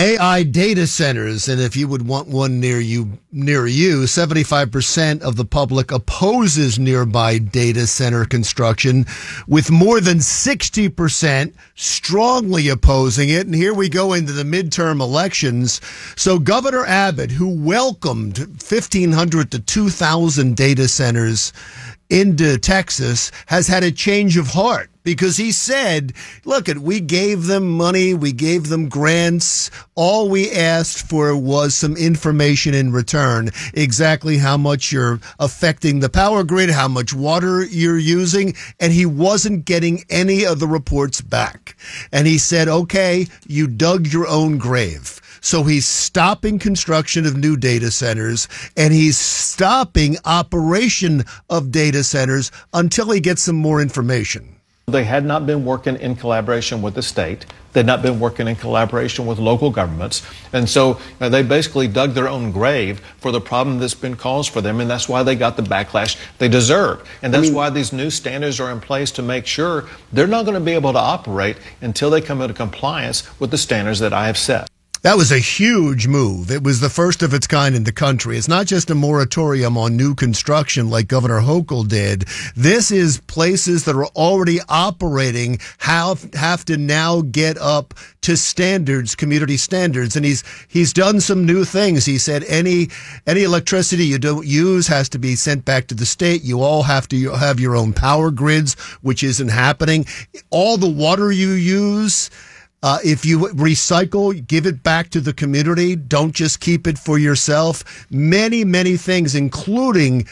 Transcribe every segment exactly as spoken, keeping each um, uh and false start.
A I data centers, and if you would want one near you, near you, seventy-five percent of the public opposes nearby data center construction, with more than sixty percent strongly opposing it. And here we go into the midterm elections. So Governor Abbott, who welcomed fifteen hundred to two thousand data centers into Texas, has had a change of heart, because he said, look, we gave them money, we gave them grants. All we asked for was some information in return, exactly how much you're affecting the power grid, how much water you're using. And he wasn't getting any of the reports back. And he said, okay, you dug your own grave. So he's stopping construction of new data centers, and he's stopping operation of data centers until he gets some more information. They had not been working in collaboration with the state. They'd not been working in collaboration with local governments. And so uh, they basically dug their own grave for the problem that's been caused for them. And that's why they got the backlash they deserve. And that's I mean, why these new standards are in place, to make sure they're not going to be able to operate until they come into compliance with the standards that I have set. That was a huge move. It was the first of its kind in the country. It's not just a moratorium on new construction like Governor Hochul did. This is places that are already operating have, have to now get up to standards, community standards. And he's he's done some new things. He said any any electricity you don't use has to be sent back to the state. You all have to have your own power grids, which isn't happening. All the water you use, Uh, if you recycle, give it back to the community. Don't just keep it for yourself. Many, many things, including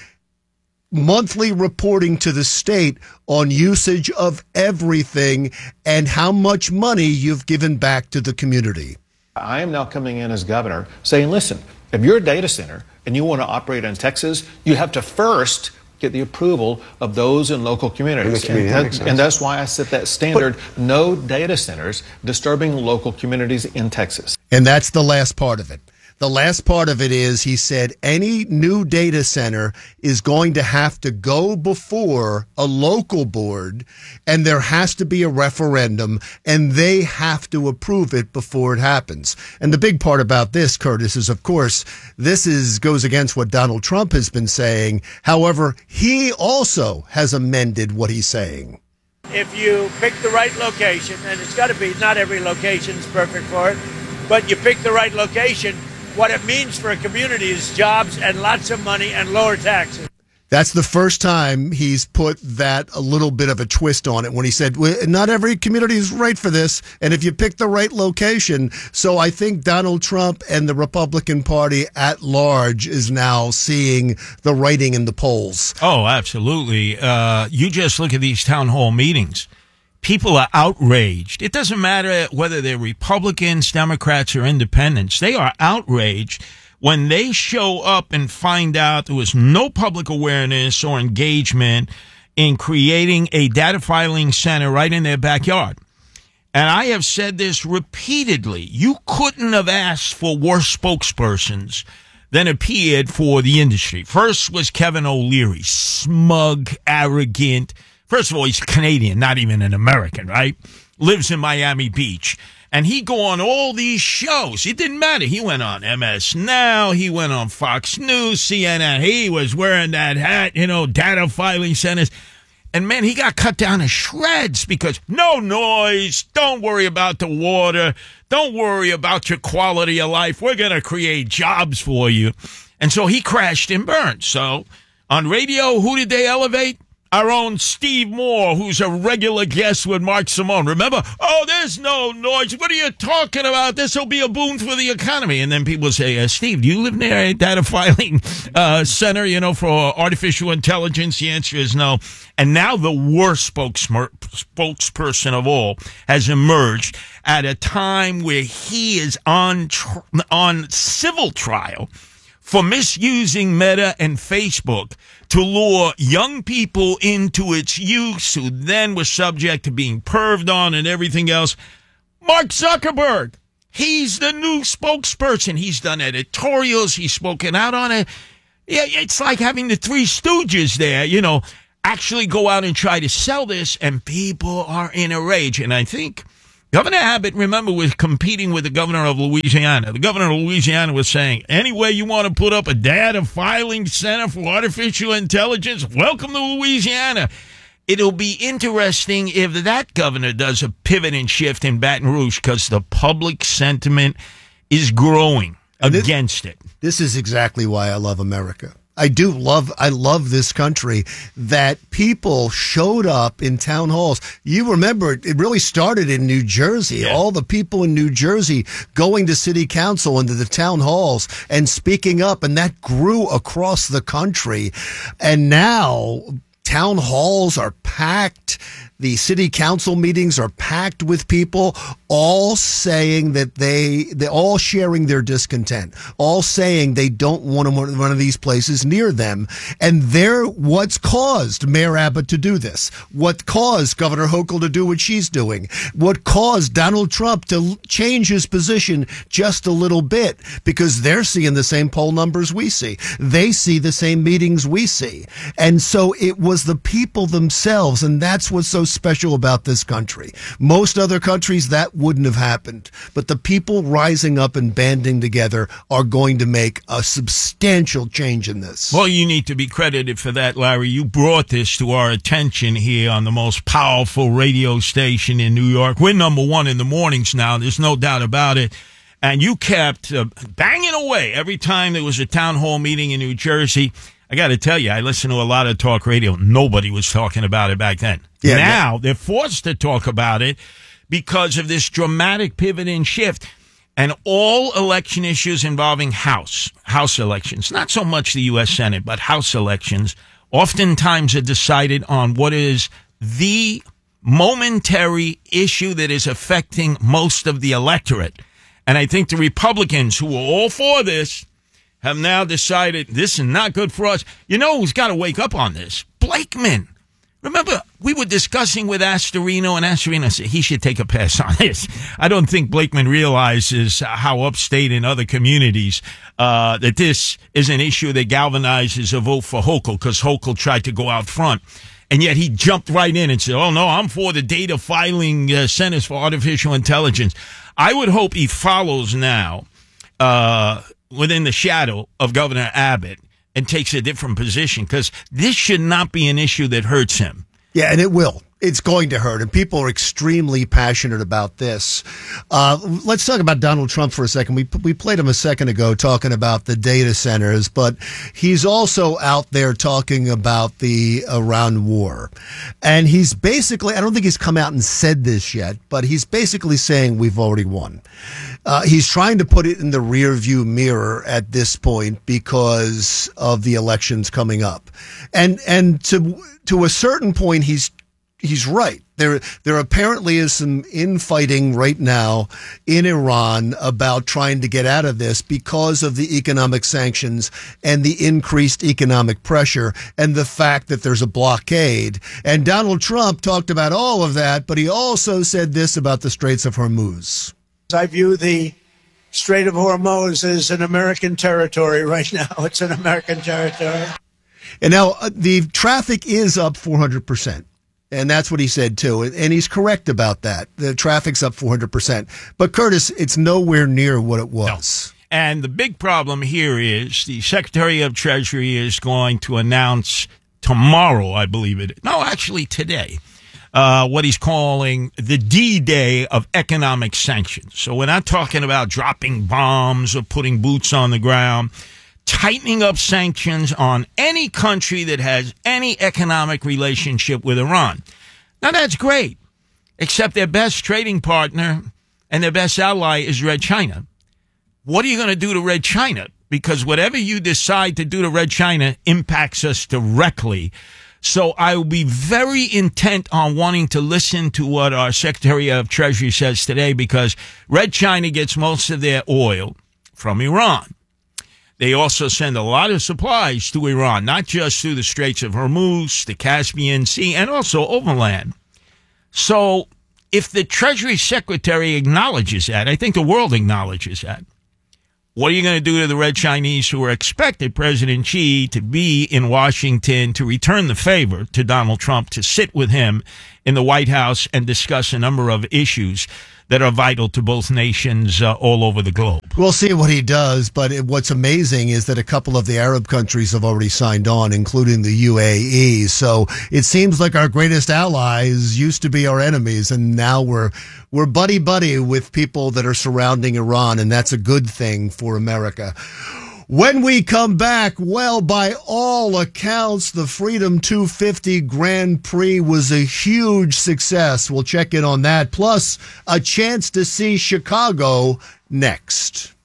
monthly reporting to the state on usage of everything and how much money you've given back to the community. I am now coming in as governor saying, listen, if you're a data center and you want to operate in Texas, you have to first get the approval of those in local communities. And, and, that, and that's why I set that standard, but, no data centers disturbing local communities in Texas. And that's the last part of it. The last part of it is, he said, any new data center is going to have to go before a local board, and there has to be a referendum, and they have to approve it before it happens. And the big part about this, Curtis, is, of course, this is goes against what Donald Trump has been saying. However, he also has amended what he's saying. If you pick the right location, and it's got to be, not every location is perfect for it, but you pick the right location, what it means for a community is jobs and lots of money and lower taxes. That's the first time he's put that a little bit of a twist on it, when he said, well, not every community is right for this, and if you pick the right location. So I think Donald Trump and the Republican Party at large is now seeing the writing in the polls. Oh, absolutely. Uh, you just look at these town hall meetings. People are outraged. It doesn't matter whether they're Republicans, Democrats, or independents. They are outraged when they show up and find out there was no public awareness or engagement in creating a data filing center right in their backyard. And I have said this repeatedly. You couldn't have asked for worse spokespersons than appeared for the industry. First was Kevin O'Leary, smug, arrogant. First of all, he's Canadian, not even an American, right? Lives in Miami Beach. And he'd go on all these shows. It didn't matter. He went on M S Now. He went on Fox News, C N N. He was wearing that hat, you know, data filing centers. And, man, he got cut down to shreds because no noise. Don't worry about the water. Don't worry about your quality of life. We're going to create jobs for you. And so he crashed and burned. So on radio, who did they elevate? Our own Steve Moore, who's a regular guest with Mark Simone. Remember? Oh, there's no noise. What are you talking about? This will be a boon for the economy. And then people say, uh, Steve, do you live near a data filing uh, center, you know, for artificial intelligence? The answer is no. And now the worst spokesmer- spokesperson of all has emerged at a time where he is on tr- on civil trial for misusing Meta and Facebook to lure young people into its use, who then were subject to being perved on and everything else. Mark Zuckerberg, he's the new spokesperson. He's done editorials. He's spoken out on it. Yeah, it's like having the Three Stooges there, you know, actually go out and try to sell this, and people are in a rage. And I think Governor Abbott, remember, was competing with the governor of Louisiana. The governor of Louisiana was saying, any way you want to put up a data filing center for artificial intelligence, welcome to Louisiana. It'll be interesting if that governor does a pivot and shift in Baton Rouge, because the public sentiment is growing and against this, it. This is exactly why I love America. I do love, I love this country, that people showed up in town halls. You remember, it really started in New Jersey. Yeah. All the people in New Jersey going to city council and to the town halls and speaking up, and that grew across the country. And now town halls are packed. The city council meetings are packed with people, all saying that they, they're all sharing their discontent, all saying they don't want one of these places near them. And they're what's caused Mayor Abbott to do this, what caused Governor Hochul to do what she's doing, what caused Donald Trump to change his position just a little bit, because they're seeing the same poll numbers we see. They see the same meetings we see. And so it was the people themselves, and that's what's so special about this country. Most other countries, that wouldn't have happened. But the people rising up and banding together are going to make a substantial change in this. Well, you need to be credited for that, Larry. You brought this to our attention here on the most powerful radio station in New York. We're number one in the mornings now. There's no doubt about it. And you kept uh, banging away every time there was a town hall meeting in New Jersey. I got to tell you, I listen to a lot of talk radio. Nobody was talking about it back then. Yeah, now yeah. They're forced to talk about it because of this dramatic pivot and shift. And all election issues involving House, House elections, not so much the U S Senate, but House elections, oftentimes are decided on what is the momentary issue that is affecting most of the electorate. And I think the Republicans, who were all for this, have now decided this is not good for us. You know who's got to wake up on this? Blakeman. Remember, we were discussing with Astorino, and Astorino said he should take a pass on this. I don't think Blakeman realizes how upstate in other communities uh, that this is an issue that galvanizes a vote for Hochul, because Hochul tried to go out front. And yet he jumped right in and said, oh, no, I'm for the data filing uh, centers for artificial intelligence. I would hope he follows now uh, within the shadow of Governor Abbott and takes a different position, because this should not be an issue that hurts him. Yeah, and it will. It's going to hurt, and people are extremely passionate about this. Uh, let's talk about Donald Trump for a second. We we played him a second ago talking about the data centers, but he's also out there talking about the Iran war. And he's basically, I don't think he's come out and said this yet, but he's basically saying we've already won. Uh, he's trying to put it in the rearview mirror at this point because of the elections coming up. And and to to a certain point, he's He's right. There, there apparently is some infighting right now in Iran about trying to get out of this because of the economic sanctions and the increased economic pressure and the fact that there's a blockade. And Donald Trump talked about all of that, but he also said this about the Straits of Hormuz. I view the Strait of Hormuz as an American territory right now. It's an American territory. And now uh, the traffic is up four hundred percent. And that's what he said, too. And he's correct about that. The traffic's up four hundred percent. But, Curtis, it's nowhere near what it was. No. And the big problem here is the Secretary of Treasury is going to announce tomorrow, I believe it is. No, actually today, uh, what he's calling the D-Day of economic sanctions. So we're not talking about dropping bombs or putting boots on the ground. Tightening up sanctions on any country that has any economic relationship with Iran. Now, that's great, except their best trading partner and their best ally is Red China. What are you going to do to Red China? Because whatever you decide to do to Red China impacts us directly. So I will be very intent on wanting to listen to what our Secretary of Treasury says today, because Red China gets most of their oil from Iran. They also send a lot of supplies to Iran, not just through the Straits of Hormuz, the Caspian Sea, and also overland. So if the Treasury Secretary acknowledges that, I think the world acknowledges that, what are you going to do to the Red Chinese who are expected President Xi to be in Washington to return the favor to Donald Trump, to sit with him in the White House and discuss a number of issues? that are vital to both nations uh, all over the globe. We'll see what he does, but it, what's amazing is that a couple of the Arab countries have already signed on, including the U A E. So it seems like our greatest allies used to be our enemies, and now we're we're buddy-buddy with people that are surrounding Iran, and that's a good thing for America. When we come back, well, by all accounts, the Freedom two fifty Grand Prix was a huge success. We'll check in on that, plus a chance to see Chicago next.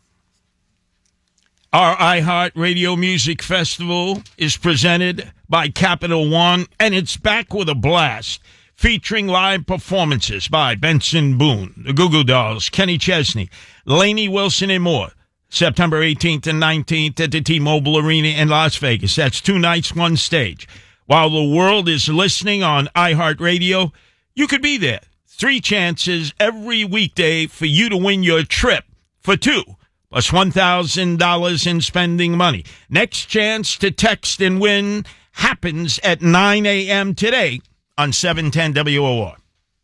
Our iHeart Radio Music Festival is presented by Capital One, and it's back with a blast, featuring live performances by Benson Boone, the Goo Goo Dolls, Kenny Chesney, Lainey Wilson, and more. September eighteenth and nineteenth at the T-Mobile Arena in Las Vegas. That's two nights, one stage. While the world is listening on iHeartRadio, you could be there. Three chances every weekday for you to win your trip for two, plus one thousand dollars in spending money. Next chance to text and win happens at nine a.m. today on seven ten W O R.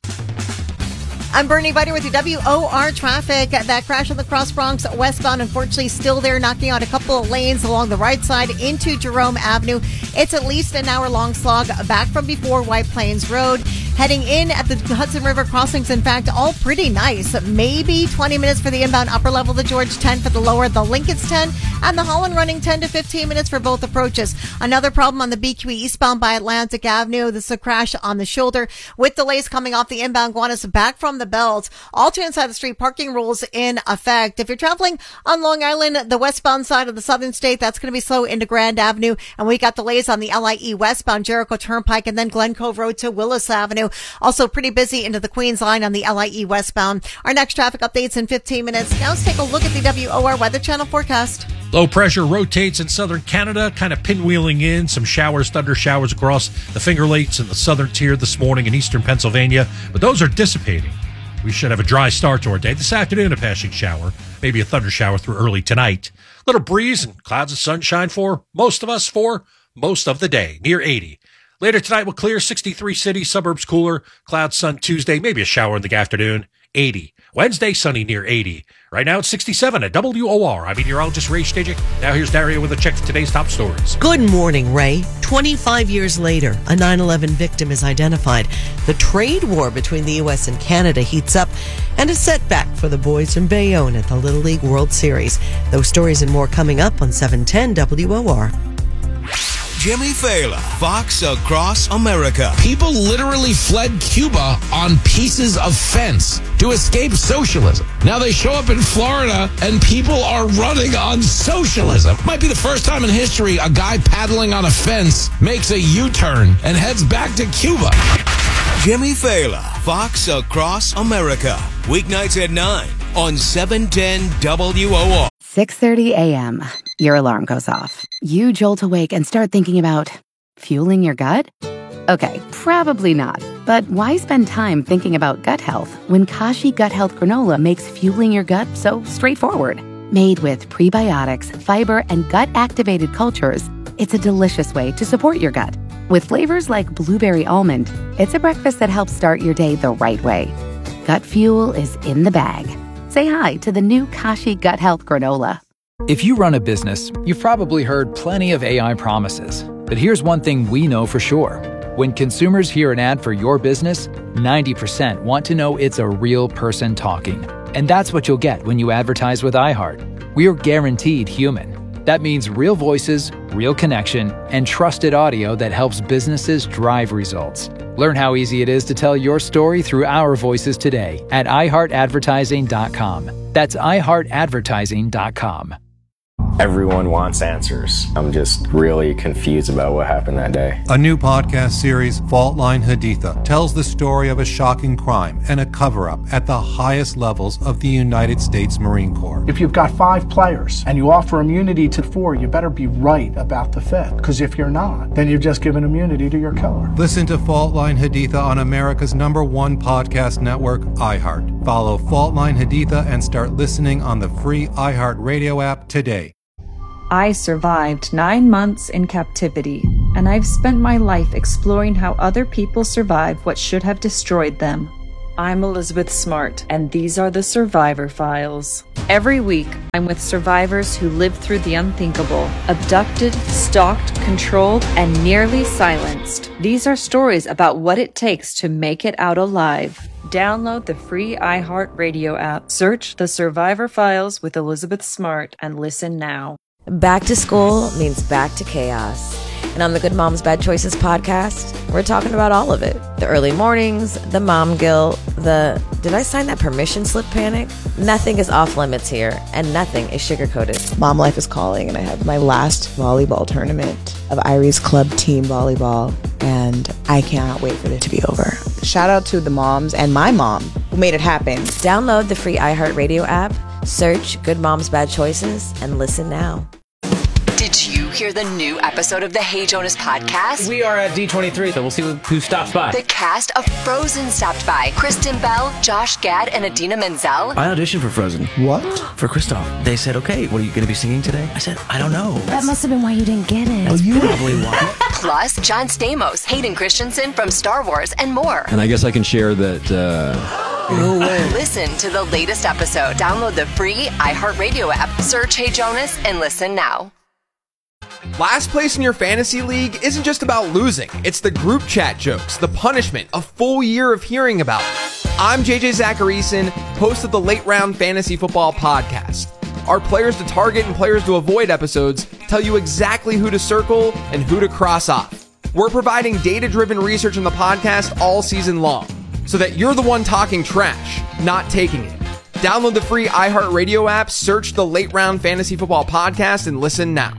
I'm Bernie Viter with your W O R traffic. That crash on the Cross Bronx westbound, unfortunately, still there, knocking out a couple of lanes along the right side into Jerome Avenue. It's at least an hour-long slog back from before White Plains Road. Heading in at the Hudson River crossings, in fact, all pretty nice. Maybe twenty minutes for the inbound upper level, the George ten for the lower, the Lincoln's ten, and the Holland running ten to fifteen minutes for both approaches. Another problem on the B Q E eastbound by Atlantic Avenue. This is a crash on the shoulder with delays coming off the inbound Gowanus back from the Belt. All to inside the street parking rules in effect. If you're traveling on Long Island, the westbound side of the southern state, that's going to be slow into Grand Avenue. And we got delays on the L I E westbound Jericho Turnpike and then Glen Cove Road to Willis Avenue. Also pretty busy into the Queens line on the L I E westbound. Our next traffic updates in fifteen minutes. Now let's take a look at the W O R Weather Channel forecast. Low pressure rotates in southern Canada, kind of pinwheeling in. Some showers, thunder showers across the Finger Lakes and the southern tier this morning in eastern Pennsylvania. But those are dissipating. We should have a dry start to our day. This afternoon, a passing shower, maybe a thunder shower through early tonight. Little breeze and clouds of sunshine for most of us for most of the day, near eighty. Later tonight, we'll clear sixty-three city, suburbs cooler, clouds, sun Tuesday, maybe a shower in the afternoon, eighty. Wednesday, sunny near eighty. Right now, it's sixty-seven at W O R. I'm meteorologist Ray Stajic. Now here's Dario with a check for today's top stories. Good morning, Ray. twenty-five years later, a nine eleven victim is identified. The trade war between the U S and Canada heats up, and a setback for the boys from Bayonne at the Little League World Series. Those stories and more coming up on seven ten W O R. Jimmy Fallon, Fox Across America. People literally fled Cuba on pieces of fence to escape socialism. Now they show up in Florida and people are running on socialism. Might be the first time in history a guy paddling on a fence makes a U-turn and heads back to Cuba. Jimmy Fallon, Fox Across America. Weeknights at nine on seven ten W O R. six thirty a.m. Your alarm goes off. You jolt awake and start thinking about fueling your gut? Okay, probably not. But why spend time thinking about gut health when Kashi Gut Health Granola makes fueling your gut so straightforward? Made with prebiotics, fiber, and gut-activated cultures, it's a delicious way to support your gut. With flavors like blueberry almond, it's a breakfast that helps start your day the right way. Gut fuel is in the bag. Say hi to the new Kashi Gut Health Granola. If you run a business, you've probably heard plenty of A I promises. But here's one thing we know for sure. When consumers hear an ad for your business, ninety percent want to know it's a real person talking. And that's what you'll get when you advertise with iHeart. We are guaranteed human. That means real voices, real connection, and trusted audio that helps businesses drive results. Learn how easy it is to tell your story through our voices today at i heart advertising dot com. That's i heart advertising dot com. Everyone wants answers. I'm just really confused about what happened that day. A new podcast series, Fault Line Haditha, tells the story of a shocking crime and a cover-up at the highest levels of the United States Marine Corps. If you've got five players and you offer immunity to four, you better be right about the fifth. Because if you're not, then you've just given immunity to your killer. Listen to Fault Line Haditha on America's number one podcast network, iHeart. Follow Fault Line Haditha and start listening on the free iHeart Radio app today. I survived nine months in captivity, and I've spent my life exploring how other people survived what should have destroyed them. I'm Elizabeth Smart, and these are the Survivor Files. Every week, I'm with survivors who lived through the unthinkable, abducted, stalked, controlled, and nearly silenced. These are stories about what it takes to make it out alive. Download the free iHeartRadio app, search The Survivor Files with Elizabeth Smart, and listen now. Back to school means back to chaos. And on the Good Moms Bad Choices podcast, we're talking about all of it. The early mornings, the mom guilt, the did I sign that permission slip panic? Nothing is off limits here, and nothing is sugar-coated. Mom life is calling, and I have my last volleyball tournament of Irie's club team volleyball, and I cannot wait for it to be over. Shout out to the moms and my mom who made it happen. Download the free iHeartRadio app, search Good Moms Bad Choices, and listen now. Did you hear the new episode of the Hey Jonas podcast? We are at D twenty-three, so we'll see who stops by. The cast of Frozen stopped by. Kristen Bell, Josh Gad, and Adina Menzel. I auditioned for Frozen. What? For Kristoff. They said, okay, what are you going to be singing today? I said, I don't know. That must have been why you didn't get it. That's probably why. Plus, John Stamos, Hayden Christensen from Star Wars, and more. And I guess I can share that... Uh... No way. Listen to the latest episode. Download the free iHeartRadio app. Search Hey Jonas and listen now. Last place in your fantasy league isn't just about losing. It's the group chat jokes, the punishment, a full year of hearing about it. I'm J J Zacharyson, host of the Late Round Fantasy Football Podcast. Our players to target and players to avoid episodes tell you exactly who to circle and who to cross off. We're providing data-driven research in the podcast all season long, so that you're the one talking trash, not taking it. Download the free iHeartRadio app, search the Late Round Fantasy Football Podcast, and listen now.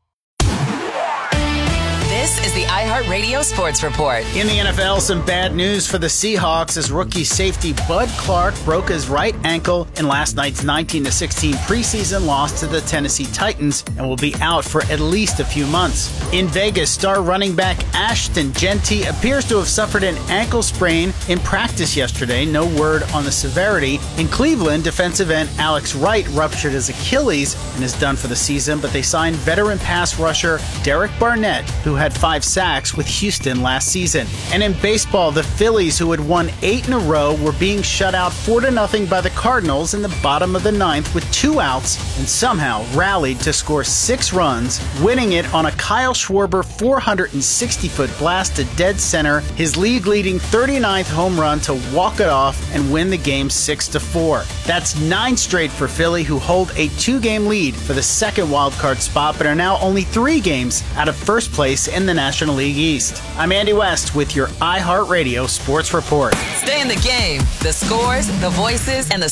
This is the iHeartRadio Sports Report. In the N F L, some bad news for the Seahawks as rookie safety Bud Clark broke his right ankle in last night's nineteen to sixteen preseason loss to the Tennessee Titans and will be out for at least a few months. In Vegas, star running back Ashton Jeanty appears to have suffered an ankle sprain in practice yesterday. No word on the severity. In Cleveland, defensive end Alex Wright ruptured his Achilles and is done for the season, but they signed veteran pass rusher Derek Barnett, who had five sacks with Houston last season. And in baseball, the Phillies, who had won eight in a row, were being shut out four to nothing by the Cardinals in the bottom of the ninth with two outs and somehow rallied to score six runs, winning it on a Kyle Schwarber four hundred sixty foot blast to dead center, his league-leading thirty-ninth home run to walk it off and win the game six to four. That's nine straight for Philly, who hold a two-game lead for the second wildcard spot, but are now only three games out of first place in the National League East. I'm Andy West with your iHeartRadio Sports Report. Stay in the game. The scores, the voices, and the